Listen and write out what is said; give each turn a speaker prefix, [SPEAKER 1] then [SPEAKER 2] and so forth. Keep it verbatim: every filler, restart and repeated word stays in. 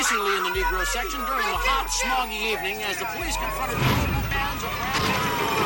[SPEAKER 1] recently in the Negro section during the hot, smoggy evening as the police confronted the bands of